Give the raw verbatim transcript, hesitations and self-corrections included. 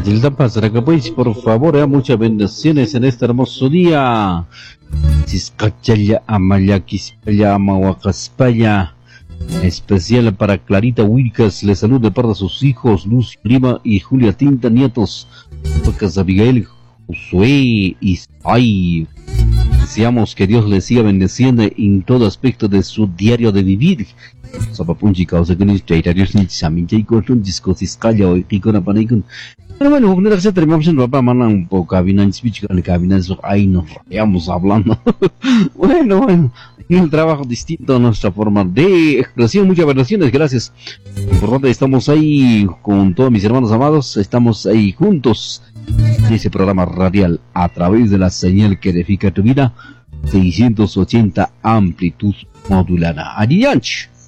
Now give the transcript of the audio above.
Matilda Pazaracapuich, por favor, eh, muchas bendiciones en este hermoso día. Chiscachaya, Amaya, Quispaya, Amahuacaspaya. Especial para Clarita Wilcas, le saluda de parte de sus hijos, Luz Lima y Julia Tinta, nietos, Lucas Abigail, Josué y Ay. Deseamos que Dios les siga bendeciendo en todo aspecto de su diario de vivir. Sapapunchi causa que nos traerá Dios ni samin jay cortun disco ciscalla o ikona panikun. Pero bueno, con esta terminamos en papá mana un poco cabinan speech con el cabinan so ahí nos vayamos hablando. Bueno, bueno, un trabajo distinto a nuestra forma de expresión. Muchas bendiciones, gracias. Importante, estamos ahí con todos mis hermanos amados, estamos ahí juntos en ese programa radial a través de la señal que edifica tu vida, seiscientos ochenta amplitud modulada. Adiós.